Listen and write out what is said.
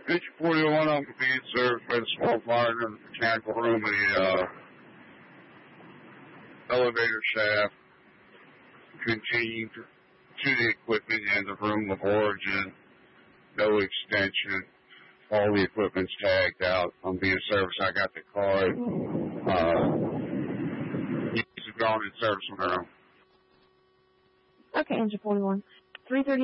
Engine 41, I'm being serviced by the small fire in the mechanical room, the elevator shaft, continued to the equipment in the room of origin, no extension. All the equipment's tagged out. I'm being serviced. I got the card. He's gone in service on their own. Okay, Engine 41. 330.